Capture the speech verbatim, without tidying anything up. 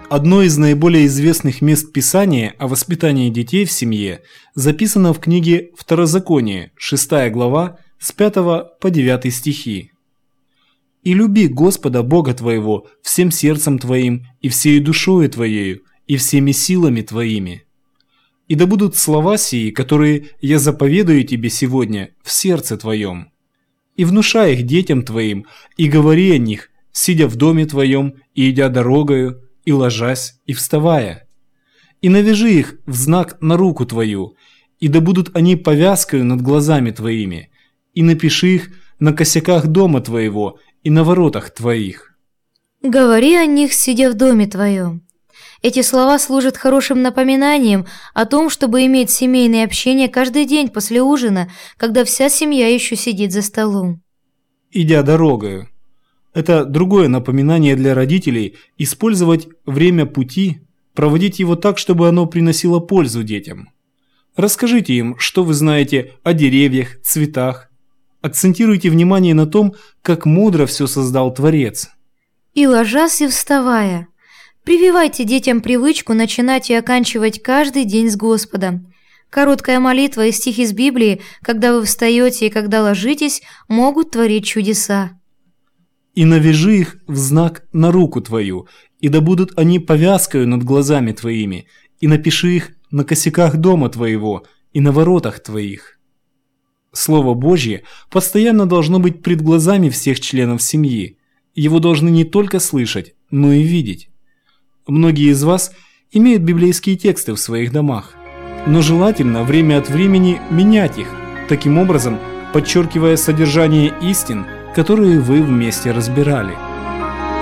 Одно из наиболее известных мест Писания о воспитании детей в семье записано в книге Второзаконие, шестая глава, с пятого по девятый стихи. «И люби Господа Бога твоего всем сердцем твоим, и всею душою твоею, и всеми силами твоими. И да будут слова сии, которые я заповедую тебе сегодня в сердце твоем. И внушай их детям твоим, и говори о них, сидя в доме твоем, и идя дорогою, и ложась, и вставая. И навяжи их в знак на руку твою, и да будут они повязкою над глазами твоими, и напиши их на косяках дома твоего и на воротах твоих». Говори о них, сидя в доме твоем. Эти слова служат хорошим напоминанием о том, чтобы иметь семейное общение каждый день после ужина, когда вся семья еще сидит за столом. «Идя дорогою». Это другое напоминание для родителей использовать время пути, проводить его так, чтобы оно приносило пользу детям. Расскажите им, что вы знаете о деревьях, цветах. Акцентируйте внимание на том, как мудро все создал Творец. И ложась, и вставая. Прививайте детям привычку начинать и оканчивать каждый день с Господом. Короткая молитва и стих из Библии, когда вы встаете и когда ложитесь, могут творить чудеса. «И навяжи их в знак на руку твою, и да будут они повязкою над глазами твоими, и напиши их на косяках дома твоего и на воротах твоих». Слово Божье постоянно должно быть пред глазами всех членов семьи. Его должны не только слышать, но и видеть. Многие из вас имеют библейские тексты в своих домах, но желательно время от времени менять их, таким образом подчеркивая содержание истин, которые вы вместе разбирали.